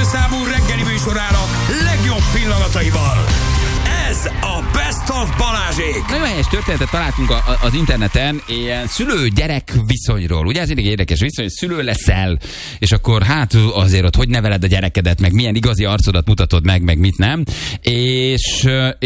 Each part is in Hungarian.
számú reggeli műsorának legjobb pillanataival. Ez a Best of Balázsék. Nagyon helyes történetet találtunk az interneten, ilyen szülő-gyerek viszonyról. Ugye ez mindig érdekes viszony, hogy szülő leszel, és akkor hát azért ott hogy neveled a gyerekedet, meg milyen igazi arcodat mutatod meg mit nem. És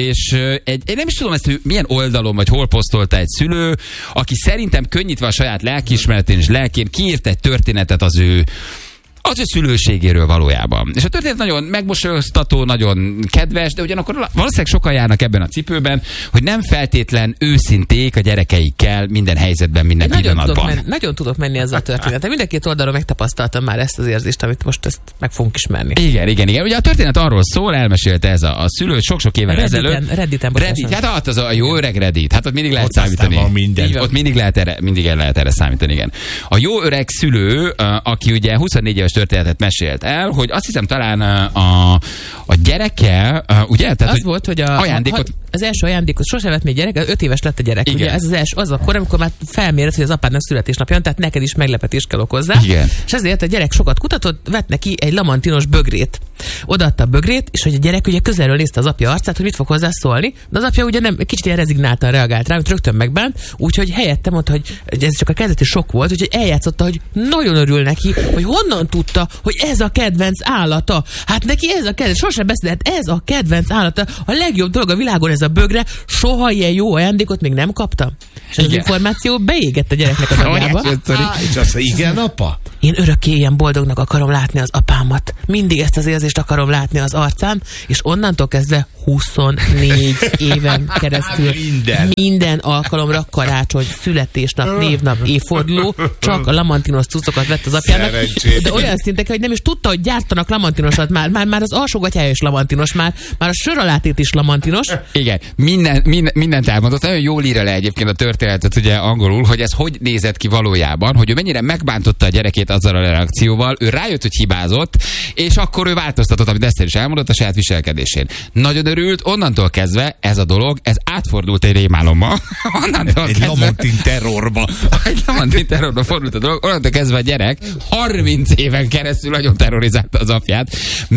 nem is tudom ezt, milyen oldalon vagy hol posztolta egy szülő, aki szerintem könnyítve a saját lelkiismeretén és lelkén kiírt egy történetet az ő szülőségéről valójában. És a történet nagyon megmosolyoztató, nagyon kedves, de ugyanakkor valószínűleg sokan járnak ebben a cipőben, hogy nem feltétlen őszinték a gyerekeikkel minden helyzetben, minden pillanatban. Nagyon tudok menni ezzel a történetet. Mind a két oldalról megtapasztaltam már ezt az érzést, amit most ezt meg fogunk ismerni. Igen. Ugye a történet arról szól, elmesélte ez a szülő sok-sok évvel ezelőtt. Redditen. Hát az a jó öreg Reddit. Hát ott mindig lehet számítani. Ott mindig lehet erre számítani, igen. A jó öreg szülő, aki ugye 24 éves történetet mesélt el, hogy azt hiszem talán a gyereke, ugye? Tehát, az volt, hogy az első ajándékot sose vett még gyerek, 5 éves lett a gyerek. Igen. Ugye ez az első, az akkor, amikor már felméred, hogy az apádnak születésnapja, tehát neked is meglepetést kell okozzá. Igen. És ezért a gyerek sokat kutatott, vett neki egy lamantinos bögrét. Odaadta a bögrét, és hogy a gyerek ugye közelről nézte az apja arcát, hogy mit fog hozzá szólni, de az apja ugye nem, kicsit ilyen rezignáltan reagált rá, rögtön megbánt, úgyhogy helyette mondta, hogy ez csak a kezdeti sok volt, úgyhogy eljátszotta, hogy nagyon örül neki, hogy honnan tudta, hogy ez a kedvenc állata. Hát neki ez a kedvenc, sosem beszélt, ez a kedvenc állata, a legjobb dolog a világon ez a bögre, soha ilyen jó ajándékot még nem kaptam. És az információ beégett a gyereknek az agyába. És azt igen, apa? Én örökké ilyen boldognak akarom látni az apámat. Mindig ezt az érzést akarom látni az arcán, és onnantól kezdve 24 éven keresztül minden alkalomra, karácsony, születésnap, névnap, évforduló, csak a lamantinos cuccokat vett az apjának. De olyan szinten, hogy nem is tudta, hogy gyártanak lamantinosat. Már az alsógatyája is lamantinos, már a sör alátét is lamantinos. Igen, mindent elmondott. Nagyon jól írja le egyébként a történetet ugye angolul, hogy ez hogy nézett ki valójában, hogy ő mennyire megbántotta a gyerekét azzal a reakcióval, ő rájött, hogy hibázott, és akkor ő változtatott, amit Eszter is elmondott, a saját viselkedésén. Nagyon örült, onnantól kezdve ez a dolog, ez átfordult egy rémálomba. Egy lamantin terrorba. Egy lamantin terrorba fordult a dolog, onnantól kezdve a gyerek 30 éven keresztül nagyon terrorizálta az apját.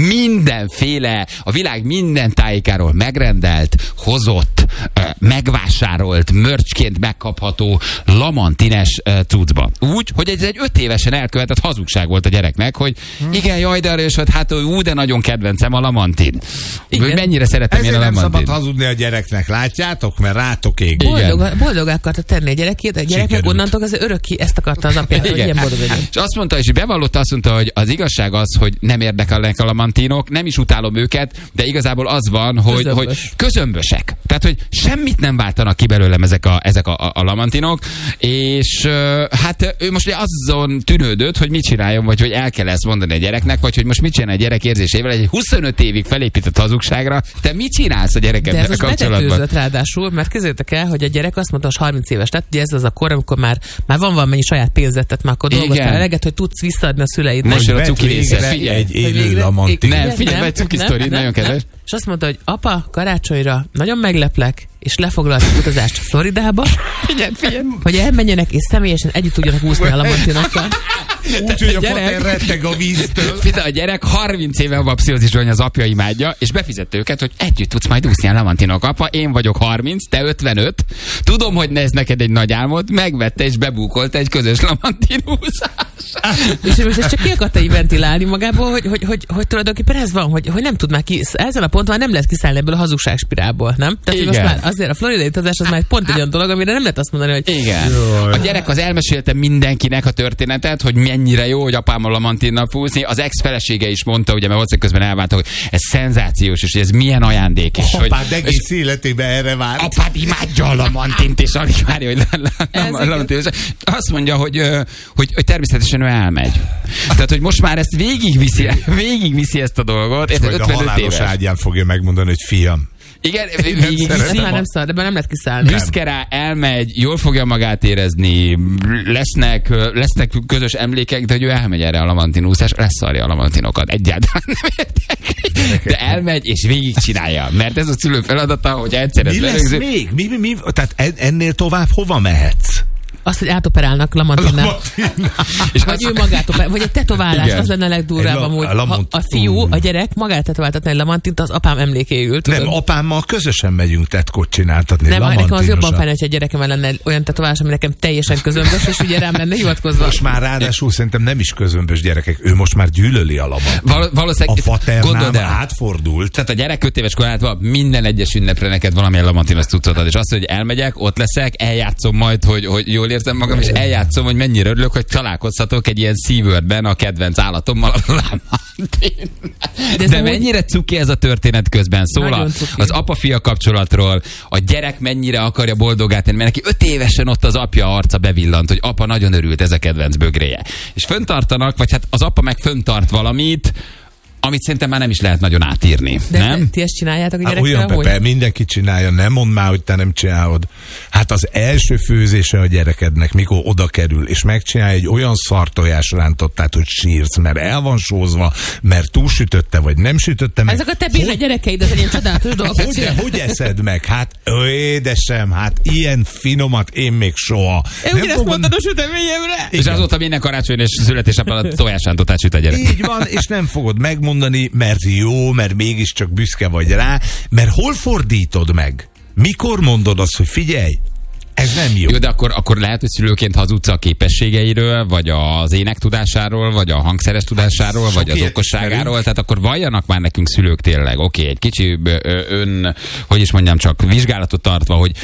Mindenféle, a világ minden tájékáról megrendelt, hozott, megvásárolt, mörcsként megkapható lamantines cuccba. Úgy, hogy ez egy 5 évesen elkövetett hazugság volt a gyereknek, hogy igen, jaj, de arra is, hogy hát de nagyon kedvencem a lamantin. Hogy mennyire szeretem én a lamantin. Nem szabad hazudni a gyereknek, látjátok? Mert rátok ég. Boldogá akarta tenni a gyerekét, a gyereknek onnantól az örökké ezt akarta az apját, hogy ilyen boldog legyen. És azt mondta, és bevallotta, azt mondta, hogy az igazság az, hogy nem érdekelnek a lamantinok, nem is utálom őket, de igazából az van, hogy közömbösek. Tehát, hogy semmit nem váltanak ki belőlem ezek a lamantinok, és hát ő most azon tűnődött, hogy mit csináljon, vagy hogy el kell ezt mondani a gyereknek, vagy hogy most mit csinál a gyerek érzésével, egy 25 évig felépített hazugságra. Te mit csinálsz a gyerekeddel kapcsolatban? De ez betetőzött ráadásul, mert képzeljétek el, hogy a gyerek azt mondta, hogy 30 éves lett, ugye ez az a kor, amikor már van valamennyi saját pénzet, tehát már akkor dolgoztál eleget, hogy tudsz visszaadni a szüleidnek. Most a cuki része, figyelj. Egy élő lamantin. Nem, figyelj, egy cuki sztori, nagyon kedves. És azt mondta, hogy apa, karácsonyra nagyon megleplek, és lefoglaltak utazást Floridába, figyelj. hogy elmenjenek, és személyesen együtt tudjanak úszni a lamantinokkal. Úgyhogy a fater retteg a víztől. A gyerek 30 éve abban a pszichózisban, hogy az apja imádja, és befizette őket, hogy együtt tudsz majd úszni a lamantinok. Apa, én vagyok 30, te 55. Tudom, hogy ez neked egy nagy álmod, megvette és bebúkolta egy közös lamantinúszás. És most ezt csak ki akarta így ventilálni magából, hogy tulajdonképpen ez van, hogy nem tud már ezzel a ponton nem lehet kiszállni ebből a hazugságspirálból, nem? Tehát most már azért a floridai utazás az már pont egy olyan dolog, amire nem lehet azt mondani, hogy... Igen. A gyerek az elmesélte mindenkinek a történetet, hogy mennyire jó, hogy apám a lamantinnal fúzni. Az ex-felesége is mondta, ugye, mert valószínűleg közben elváltak, hogy ez szenzációs, és hogy ez milyen ajándék. És apád egész életében erre várt. Apád imádja a lamantint, és alig várja, hogy lamantint. Azt mondja, hogy természetesen ő elmegy. Tehát, hogy most már ezt végigviszi ezt a dolgot. És majd a halálos ágyán fogja megmondani, hogy fiam. Igen, már nem szar, de nem lehet kiszállni. Büszke rá, elmegy, jól fogja magát érezni, lesznek közös emlékek, de hogy ő elmegy erre a lamantinúszás, leszarja a lamantinokat. Egyáltalán nem értek. De elmegy és végigcsinálja. Mert ez a szülő feladata, hogy egyszer ez mi lesz még? Tehát ennél tovább hova mehetsz? Azt, hogy átoperálnak Lamantinnál. Vagy ő magát operál, vagy egy tetoválás, igen. Az lenne a legdurvább amúgy. A fiú, a gyerek magát tetováltatni egy Lamantint, az apám emlékéül. Nem, apámmal közösen megyünk tetkót csináltatni. Nem, nekem az jobban fájna, hogyha a gyerekemmel lenne olyan tetoválás, ami nekem teljesen közömbös, és ugye rám lenne hivatkozva. Most már ráadásul szerintem nem is közömbös gyerekek, ő most már gyűlöli a Lamantin. Valószínűleg a faternám átfordult. Tehát a gyerek 5 éves korátban minden egyes ünnepre neked valamilyen Lamantinos cuccot ad, és azt, hogy elmegyek, ott leszek, eljátszom majd, hogy jól érzem magam, és eljátszom, hogy mennyire örülök, hogy találkozhatok egy ilyen SeaWorldben a kedvenc állatommal, a Lamantin. De mennyire cuki ez a történet közben. Szól az apa-fia kapcsolatról, a gyerek mennyire akarja boldogá tenni, mert neki 5 évesen ott az apja arca bevillant, hogy apa nagyon örült, ez a kedvenc bögréje. És föntartanak, vagy hát az apa meg föntart valamit, amit szerintem már nem is lehet nagyon átírni. De nem? Ti ezt csináljátok a gyerekkel? Olyan, Pepe, mindenki csinálja, nem mondd már, hogy te nem csinálod. Hát az első főzése a gyerekednek, mikor oda kerül, és megcsinálja egy olyan szartojás rántottát, hogy sírsz, mert el van sózva, mert túlsütötte, vagy nem sütötte meg. Ezek a te bírne gyerekeid, ez egy ilyen csodálatos dolog. Hogy eszed meg? Hát, édesem, hát ilyen finomat én még soha. Én ugyanezt mondtad a süteményemre. És azóta minden karácsony és születésnapon a tojásrántottát süt a gyerek. Így van, és nem fogod megmondani, mert jó, mert mégiscsak büszke vagy rá, mert hol fordítod meg? Mikor mondod azt, hogy figyelj, ez nem jó. Jó, de akkor lehet, hogy szülőként hazudsz a képességeiről, vagy az énektudásáról, vagy a hangszeres tudásáról, vagy az okosságáról, tehát akkor valljanak már nekünk szülők tényleg. Oké, egy kicsi hogy is mondjam, csak vizsgálatot tartva, hogy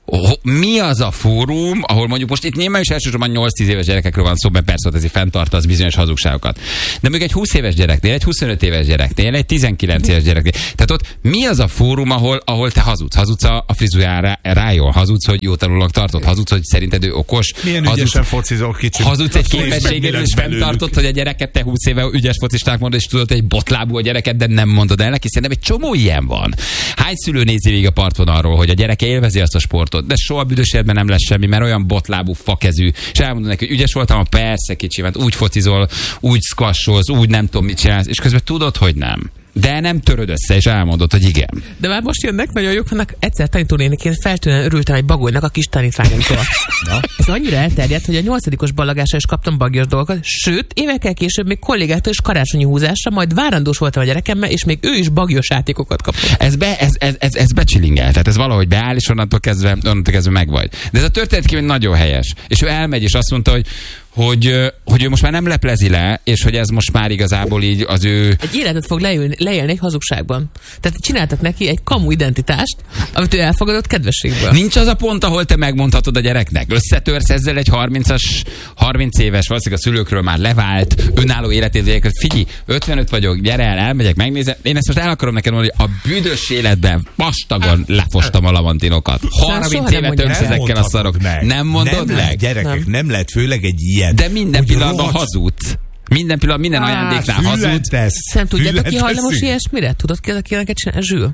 mi az a fórum, ahol mondjuk most itt nyilván is elsősorban 8-10 éves gyerekekről van szó, mert persze ezért fenntartasz bizonyos hazugságokat. De még egy 20 éves gyereknél, egy 25 éves gyereknél, egy 19 éves gyereknél. Tehát ott mi az a fórum, ahol te hazudsz? Hazudsz a frizuráról, hazudsz, hogy jó tanulónak tartod, hazudsz, hogy szerinted ő okos. Milyen ügyesen focizol kicsit. Hazudsz egy képességéről, és fenntartod, hogy a gyereket te 20 éve ügyes focisták mondod, és tudod, hogy egy botlábú a gyereket, de nem mondod el neki. Szerintem egy csomó ilyen van. Hány szülő nézi végig a partvonalról, hogy a gyereke élvezi azt a sportot? De soha büdös életben nem lesz semmi, mert olyan botlábú, fakezű, és elmondod neki, hogy ügyes voltam, persze kicsi, mert úgy focizol, úgy squasholsz, úgy nem tudom mit csinálsz, és közben tudod, hogy nem. De nem töröd össze, és elmondod, hogy igen. De már most jönnek nagyon jók, vannak egyszer tanítónéniként feltűnően örültem egy bagolynak a kis tanítványomtól. Ez annyira elterjedt, hogy a 8. ballagásra is kaptam bagyos dolgokat, sőt, évekkel később még kollégától is karácsonyi húzásra, majd várandós voltam a gyerekemmel, és még ő is bagyos játékokat kapott. Ez becsilingel, tehát ez valahogy beáll, és onnantól kezdve meg vagy. De ez a történet kívül nagyon helyes. És ő elmegy, és azt mondta, hogy ő most már nem leplezi le, és hogy ez most már igazából így az ő... Egy életet fog leélni egy hazugságban. Tehát csináltak neki egy kamu identitást, amit ő elfogadott kedvességből. Nincs az a pont, ahol te megmondhatod a gyereknek. Összetörsz ezzel egy 30 éves, valószínűleg a szülőkről már levált, önálló életét, figyelj, 55 vagyok, gyere el, elmegyek, megnézem. Én ezt most el akarom neked mondani, hogy a büdös életben vastagon lefostam a lamantinokat. 30 évet tömsz ezekkel a szarok. Nem mondod meg? Gyerekek, nem lehet, főleg egy ilyen. De minden pillanatban hazudsz. Minden ajándéknál hazudsz. Szerintem tudjátok, ki hajlamos ilyesmire? Tudod ki az, aki ilyeneket csinál? Zsül.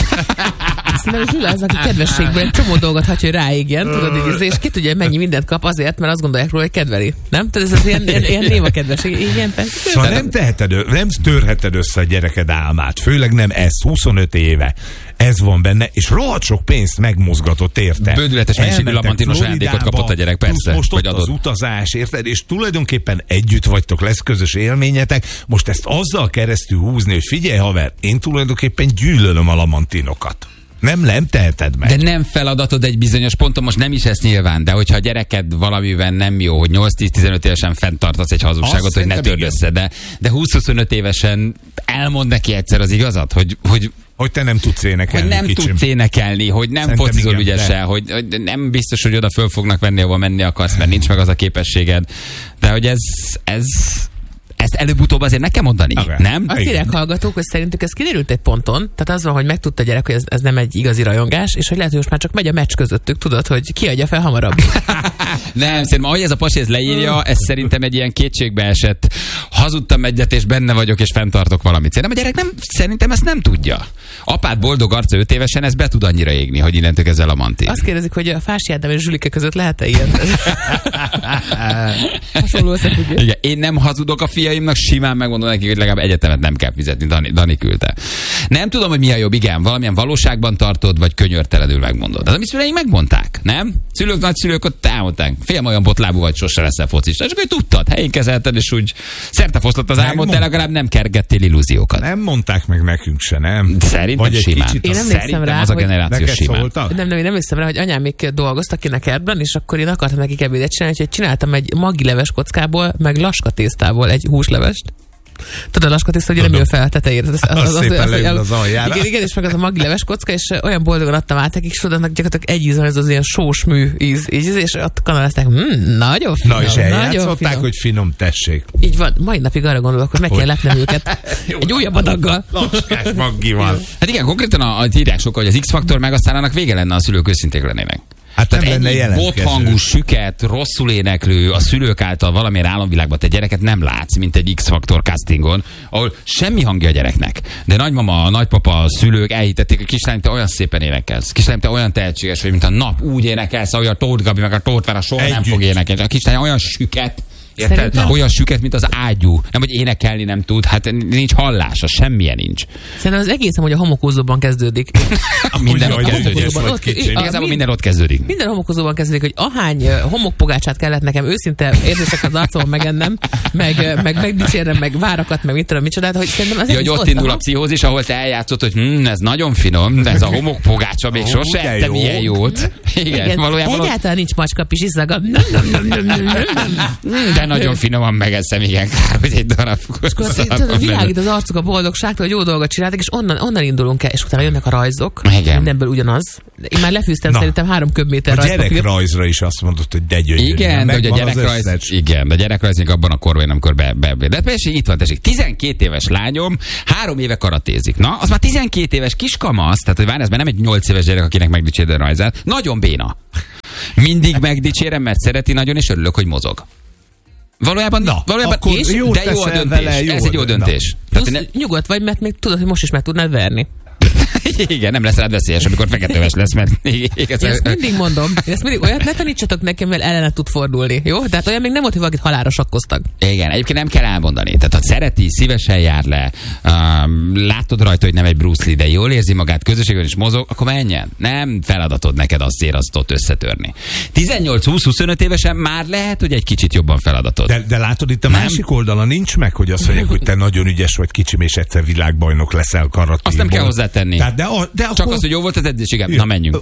Szerintem Zsül az, aki kedvességből egy csomó dolgot hagyja, hogy ráégjen, tudod, és ki tudja, mennyi mindent kap azért, mert azt gondolják róla, hogy kedveli. Nem? Tehát ez ilyen néma kedvesség. Igen, persze. Szóval nem törheted össze a gyereked álmát. Főleg nem ez, 25 éve. Ez van benne, és rohadt sok pénzt megmozgatott, érted? Bődületes mennyiségű lamantinos ajándékot kapott a gyerek, persze. Most ott az utazás, érted? És tulajdonképpen együtt vagytok, lesz közös élményetek. Most ezt azzal keresztül húzni, hogy figyelj haver, én tulajdonképpen gyűlölöm a lamantinokat. Nem teheted meg. De nem feladatod egy bizonyos ponton, most nem is ez nyilván, de hogyha a gyereked valamiben nem jó, hogy 8-10-15 évesen fenntartasz egy hazugságot, azt hogy ne törd össze, de 20-25 évesen elmond neki egyszer az igazat, hogy te nem tudsz énekelni. Hogy nem tudsz énekelni, hogy nem focizol ügyesen, hogy nem biztos, hogy oda föl fognak venni, ahol menni akarsz, mert nincs meg az a képességed. De hogy ezt előbb-utóbb azért meg kell mondani, nem? Azt írják hallgatók, hogy szerintük ez kiderült egy ponton, tehát az van, hogy megtudta a gyerek, hogy ez nem egy igazi rajongás, és hogy lehet, hogy most már csak megy a meccs közöttük, tudod, hogy ki adja fel hamarabb. Nem, szerintem ahogy ez a pasi ez leírja, ez szerintem egy ilyen kétségbe esett, hazudtam egyet, és benne vagyok, és fenntartok valamit. Szerintem a gyerek szerintem ezt nem tudja. Apád boldog arca 5 évesen, ez be tud annyira égni, hogy innentől kezdve Lamantin. Azt kérdezik, hogy a Fási Ádám és Zsulike között lehet-e ilyen? Hasonló összefüggés. Igen, én nem hazudok a fiaimnak, szüleimnek simán megmondom nekik, hogy legalább egyetemet nem kell fizetni. Dani küldte. Nem tudom, hogy mi a jobb, igen, valamilyen valóságban tartod, vagy könyörtelenül megmondod. Az, amit szüleim megmondták, nem? Szülők, nagyszülők ott támadták. Félm olyan botlábú vagy, sose leszel focista. És akkor tudtad, helyén kezelted, és úgy szerte foszlott az álmod, de legalább nem kergettél illúziókat. Nem mondták meg nekünk se, nem? Szerintem simán. Én emlékszem rá, az a generáció simán. Nem, én emlékszem rá, hogy anyám még dolgoztak ki kertben, és akkor én akartam nekik ebédet csinálni, úgyhogy csináltam egy magileves kockából, meg laskatésztából egy húsleves. Tudod, a laskatészta, hogy nem jön fel a tetejére. Az szépen leül az aljára. Igen, és meg az a magileves kocka, és olyan boldogan adtam át nekik, és odanak gyakorlatilag egy ízon, ez az ilyen sós mű íz, és ott kanalázták, nagyon finom. Na, és eljátszották, hogy finom, tessék. Így van, mai napig arra gondolok, hogy meg kell lepnem őket egy újabb adaggal. Laskás maggival. Hát igen, konkrétan írják sokkal, hogy az X-faktor meg aztán annak vége lenne, a szülők őszinték lennének. Hát nem lenne jelentkező. Bothangú, süket, rosszul éneklő, a szülők által valamilyen álomvilágban te gyereket nem látsz, mint egy X-faktor castingon, ahol semmi hangja a gyereknek. De nagymama, nagypapa, a szülők elhitették, hogy kislányom, te olyan szépen énekelsz. Kislányom, te olyan tehetséges vagy, mint a nap úgy énekelsz, ahogy a Tóth Gabi meg a Tóth Vera soha nem fog énekelni. A kislányom olyan süket, érted? Olyan süket, mint az ágyú. Nem, hogy énekelni nem tud, hát nincs hallása, semmilyen nincs. Szerintem az egészen, hogy a homokozóban kezdődik. Minden ott kezdődik. Igazából minden ott kezdődik. Minden homokozóban kezdődik, hogy ahány homokpogácsát kellett nekem őszinte érzések az arcomon megennem, meg megdicsérnem, meg várakat, meg mit tudom, micsodát, hogy szerintem az hogy ott indul a pszichózis, ahol te eljátszott, hogy ez nagyon finom, de ez a homokpogácsa még sose ettem ilyen jót. Igen, valójában. Egyáltalán nincs macskapis iszaga. De nagyon finoman megeszem, igen, kár, hogy egy darab. Világít az arcuk a boldogságtól, hogy jó dolgot csináltak, és onnan indulunk el, és utána jönnek a rajzok. Igen. Mindenből ugyanaz. Én már lefűztem szerintem 3 köbméter rajzpapír. A gyerekrajzra is azt mondod, hogy de gyönyörű. Igen, de a gyerekrajz még abban a korban, amikor de persze itt van, tessék, 12 éves lányom 3 éve karatézik. Na, az már 12 éves kiskamasz, tehát hogy várj, ez már nem egy 8 éves gyerek, akinek megdicsérde a rajzát. Nagyon béna. Mindig megdicsérem, mert szereti nagyon, és örülök, hogy mozog. Valójában és, jó, de jó a döntés. Vele, jó, ez egy jó döntés. Nyugodt vagy, mert még tudod, hogy most is meg tudnád verni. Igen, nem lesz rád veszélyes, amikor feketeves lesz, mert... Én ezt mindig mondom. Olyat ne tanítsatok nekem, mert ellene tud fordulni. Jó? Tehát olyan még nem volt, hogy valakit halálra sakkoztak. Igen, egyébként nem kell elmondani. Tehát ha szereti, szívesen jár le, látod rajta, hogy nem egy Bruce Lee, de jól érzi magát, közösségben is mozog, akkor menjen. Nem feladatod neked azt ott összetörni. 18-20-25 évesen már lehet, hogy egy kicsit jobban feladatod. De látod, itt a másik oldala nincs meg, hogy azt mondják, hogy te nagyon ügyes vagy, kicsim, és egyszer világbajnok leszel karatéból. Azt nem kell hozzátenni. De csak akkor... az, hogy jó volt az edzésig. Na, menjünk.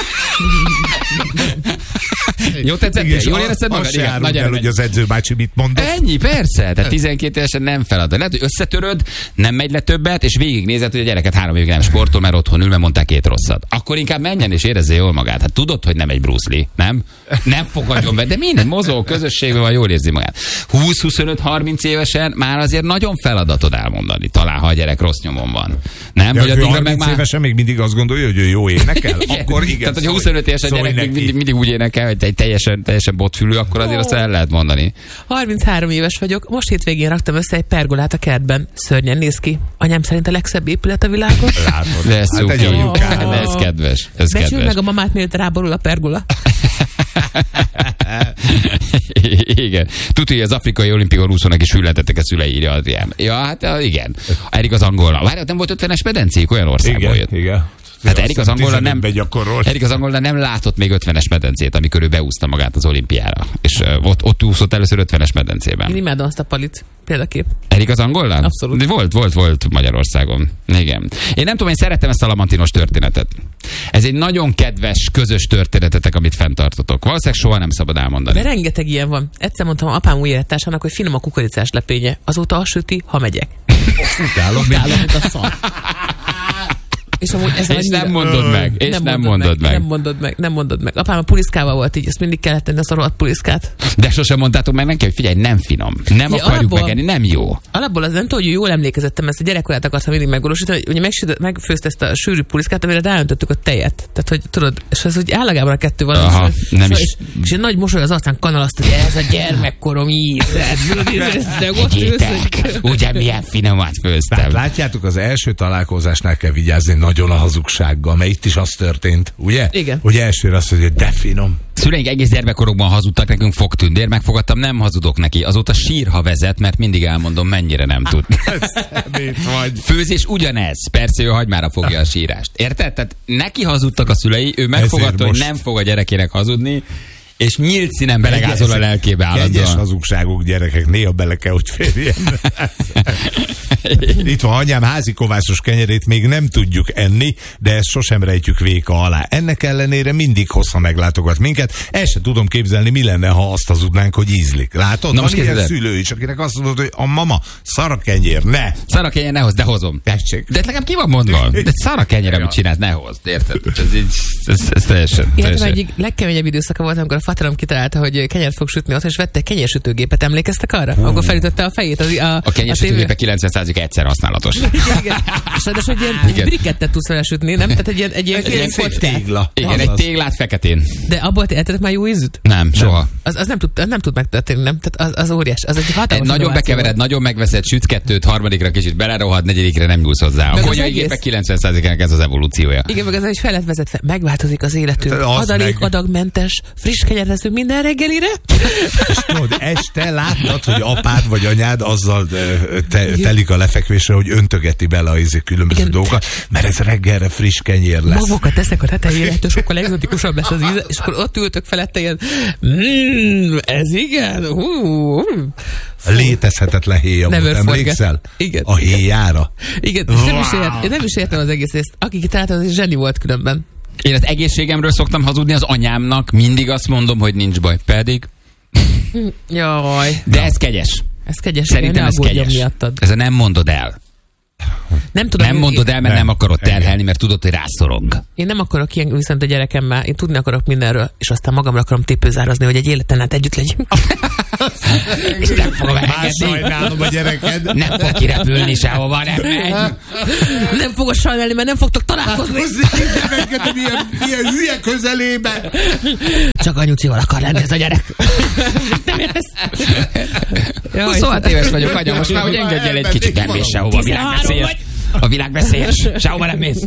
Jó tetszett? Jól érezted magad? Igen, nagyon el, hogy az edzőbácsi mit mondott. Ennyi, persze. Tehát 12 évesen nem feladat. Lehet, hogy összetöröd, nem megy le többet, és végignézed, hogy a gyereket 3 évig nem sportol, mert otthon ül, mert mondták 2 rosszat. Akkor inkább menjen és érezze jól magát. Hát tudod, hogy nem egy Bruce Lee, nem? Nem fogadjon be, de minden mozog, közösségben van, jól érzi magát. 20-25-30 évesen már azért nagyon feladatod elmondani, talán ha a gyerek rossz nyomon van. Nem? Ja, hogy 30 évesen még mindig azt gondolja, hogy ő jó énekel? Akkor igen. Tehát, hogyha 25 éves a gyerek mindig úgy énekel, hogy egy teljesen botfülű, akkor azért azt el lehet mondani. 33 éves vagyok, most hétvégén raktam össze egy pergolát a kertben. Szörnyen néz ki. Anyám szerint a legszebb épület a világon. Látod. De ez szuki. Ez kedves. Ez becsüld meg a mamát, mielőtt ráborul a pergola. Igen. Tudod, hogy az afrikai olimpiai úszónak is fülletettek a szülei, írja Adrián. Ja, hát igen. Erik az angolna. Várjál, nem volt 50-es medencék, olyan országból jött. Igen. Hát Erik az angolna nem látott még 50-es medencét, amikor ő beúszta magát az olimpiára. És ott úszott először 50-es medencében. Én imádom azt a palit, példakép. Erik az angolna? Abszolút. Volt Magyarországon. Igen. Én nem tudom, én szeretem ezt a lamantinos történetet. Ez egy nagyon kedves, közös történetetek, amit fenntartotok. Valószínűleg soha nem szabad elmondani. De rengeteg ilyen van. Egyszer mondtam apám új élettársának, hogy finom a kukoricás lepénye. Azóta azt süti, ha megyek. Utálom, mint a szar. És nem mondod meg. Nem mondod meg. Apám a puliszkával volt így, ezt mindig kellett tenni, azt a rohadt puliszkát. De sosem mondtátok meg neki, hogy figyelj, nem finom. Nem akarjuk megenni, nem jó. Alapból az nem tudom, hogy jól emlékezettem, ezt a gyerekkorát akartam mindig megvalósítani, hogy ugye megfőzte ezt a sűrű puliszkát, amire ráöntöttük a tejet. Tehát, hogy tudod, és ez úgy állagában a kettő van. Aha, nem is. És egy nagy mosoly az arcán kanalaszt, hogy ez a gyermekkorom íz. Ugye milyen finomat főztem. Tehát látjátok, az első találkozásnál kell vigyázni, nagyon a hazugsággal, mert itt is az történt, ugye? Igen. Hogy elsőre azt mondja, hogy de finom. Szüleink egész gyermekkorokban hazudtak nekünk, fogtündér, megfogadtam, nem hazudok neki. Azóta sír, ha vezet, mert mindig elmondom, mennyire nem tud. Főzés ugyanez. Persze ő hagymára fogja a sírást. Érted? Tehát neki hazudtak a szülei, ő megfogadta, hogy nem fog a gyerekének hazudni, és nyílt színen belegázol a lelkébe állandóan. Kegyes hazugságok, gyerekek, néha bele kell, hogy férjen. Itt van anyám házi kovászos kenyerét még nem tudjuk enni, de ezt sosem rejtjük véka alá. Ennek ellenére mindig hossza meglátogat minket. El sem tudom képzelni, mi lenne, ha azt hazudnánk, hogy ízlik. Látod? Na, van ilyen szülő is, akinek azt mondod, hogy a mama, szar a kenyér, ne. Szar a kenyér, ne hozd, de hozom. Tessék. De legalább ki van mondva? De szar a kenyér, amit csinálsz, ne hozd. Érted? Ez teljesen. Egyik legkeményebb időszaka volt, amikor a faterom kitalálta, hogy kenyeret fog sütni ott, és vette kenyérsütőgépet. Emlékeztek arra? Akkor felütötte a fejét. A kenyérsütőgépe 90% egyszer használatos. Igen. És ráadásul egy ilyen brikettet tudsz vele sütni, nem? Tehát egy ilyen tégla. Igen, egy téglát feketén. De abból tettek már jó ízűt? Nem, soha. Az nem tud megtörténni, nem? Tehát az óriás. Az egy hatalmas nagyon bekevered, nagyon megveszed, sütsz kettőt, harmadikra kicsit belerohad, negyedikre nem nyúlsz hozzá. A konyhai 90%-nek ez az evolúciója. Igen, meg az, hogy fel lett vezetve, megváltozik az életünk. Adagmentes, friss kenyerezünk minden reggelire. És tudod, este láttad, hogy apád vagy anyád azzal telik a lefekvésre, hogy öntögeti bele a különböző dolgokat, mert ez reggelre friss kenyér lesz. Magokat teszek a tetejére, ettől sokkal egzotikusabb lesz az íze, és akkor ott ültök felette ilyen, ez igen, Létezhetetlen héja volt, emlékszel? Igen. A héjára. Igen, nem is értem az egész részt. Aki kitalálta, az egy zseni volt különben. Én az egészségemről szoktam hazudni az anyámnak, mindig azt mondom, hogy nincs baj, pedig. Jaj. De ez kegyes. Ez kegyes. Szerintem ez kegyes. Ez a nem mondod el. Nem mondod el, mert nem akarod terhelni, mert tudod, hogy rászorong. Én nem akarok ilyen viszont a gyerekemmel, én tudni akarok mindenről, és aztán magamra akarom tépőzárazni, hogy egy életen át együtt legyünk. És nem fogom elengedni. Sajnálom a gyereked. Nem fog kirepülni sehova, nem megy. Nem fogod sajnálni, mert nem fogtok találkozni. Ilyen hülye közelébe. Csak anyucival akar lenni ez a gyerek. Nem értesz? 26 éves vagyok, anya, most már, hogy engedj el egy kicsit, nem mész sehova, a világ veszélyes. A világ veszélyes, sehova nem mész.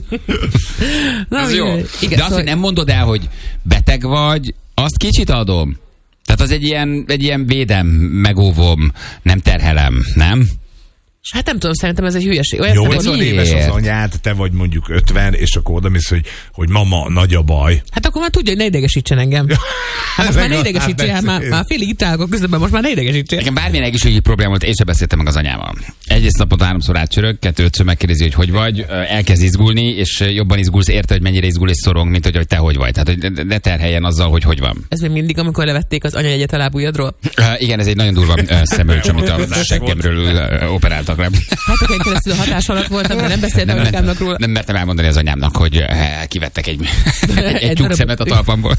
Ez jó. De azt, hogy nem mondod el, hogy beteg vagy, azt kicsit adom. Tehát az egy ilyen védem, megóvom, nem terhelem, nem? Hát nem tudom, szerintem ez egy hülyeség. 80 éves az anyád, te vagy mondjuk 50, és akkor odamész, hogy mama, nagy a baj. Hát akkor már tudja, hogy ne idegesítsen engem. Hát most már ne idegesítsen, már félig itt állok közben, most már ne idegesítsen. Nekem bármilyen egészségügyi probléma volt, én sem beszéltem meg az anyával. Egyrészt naponta 3-szor átcsörög, 2-5-ször megkérdezi, hogy vagy, elkezd izgulni, és jobban izgulsz, érte, hogy mennyire izgul és szorong, mint hogy te hogy vagy. Tehát, hogy ne terheljen azzal, hogy van. Ez még mindig, amikor levették az anyajegyet a lábujjadról? Igen, ez egy nagyon durva szemölcs, amit a seggemről operáltak. Hát akkor keresztül a hatás alatt voltam, de nem beszéltem anyukámnak róla. Nem mertem elmondani az anyámnak, hogy kivettek egy tyúkszemet a talpamból.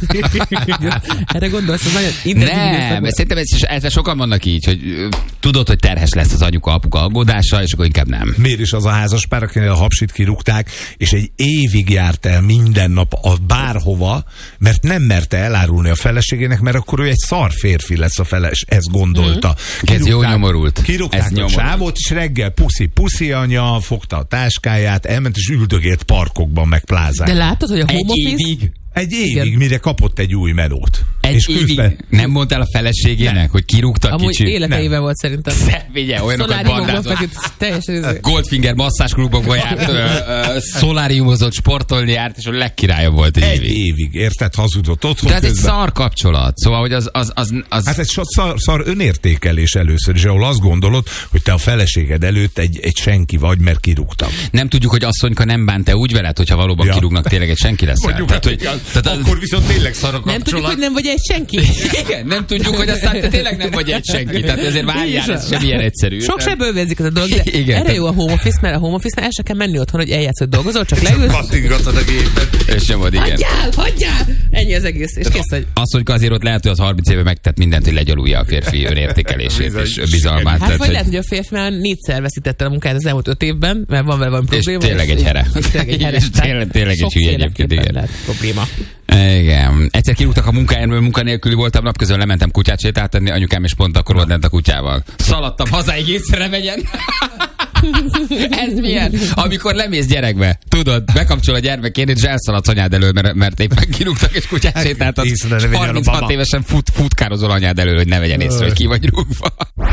Erre gondolsz, hogy nagyon intenzív. Nem, szerintem ezzel sokan vannak így, hogy tudod, hogy terhes lesz az anyuka-apuka aggódása, és akkor inkább nem. Miért is az a házaspár, akinél a hapsit kirúgták, és egy évig járt el minden nap bárhova, mert nem merte elárulni a feleségének, mert akkor ő egy szar férfi lesz a feles. Ezt gondolta. Ez jó nyomorult. Kirúgták a sávot, és reggel puszi anya, fogta a táskáját, elment és üldögélt parkokban, meg plázán. De látod, hogy a home office... Egy évig, mire kapott egy új melót. És évig nem mondtál a feleségének, hogy kirúgta a kicsit? Amúgy életeivel volt szerintem. Vigye, olyanokat bandázott. Teljesen Goldfinger masszásklubokban járt, szoláriumozott, sportolni járt, és a legkirályabb volt egy évig. Érted? Hazudott otthon. De ez egy szar kapcsolat. Szóval, hogy az... Hát egy szar önértékelés először is, ahol azt gondolod, hogy te a feleséged előtt egy senki vagy, mert kirúgtak. Nem tudjuk, hogy asszonyka nem bánt te úgy veled, hogyha valóban kirúgnak, tényleg egy senki lesz. Akkor viszont tényleg szar a kapcsolat. Nem tudjuk, hogy nem vagy egy senki. Igen, nem tudjuk, hogy aztán te tényleg nem vagy egy senki. Tehát ezért várjál, ez sem ilyen egyszerű. Sok sebből vérzik az a dolog, de erre jó a home office, mert a home office-nál el se kell menni otthon, hogy eljátsz, hogy dolgozol, csak leülsz. Kattingatod a gépet. És nyomod, igen. Hagyjál! Ennyi az egész, és kész vagy. Az, hogy azért ott lehet, hogy az 30 éve megtett mindent, hogy legyalulja a férfi önértékelését és bizalmát. Hát vagy lehet, hogy a férfi már 4-szer veszítette a munkáját az elmúlt 5 évben, mert van vele valami probléma. És tényleg egy here. Tényleg egy hülye egyébként, igen. Probléma. Igen. Egyszer kirúgtak a munkájáról, munkanélküli voltam, napközben lementem kutyát sétáltatni, anyukám és pont akkor volt lent a kutyával. Szaladtam hazáig, észre vegyen. Ez milyen? Amikor lemész gyerekbe, tudod, bekapcsol a gyermekét, és elszaladsz anyád elől, mert éppen kirúgtak, és kutyát sétáltat. 36 évesen futkározol anyád elől, hogy ne vegyen észre, hogy ki vagy rúgva.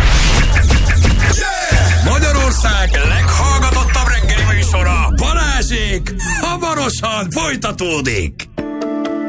Magyarország leghallgatottabb reggeli műsora, Balázsék, hamarosan folytatódik.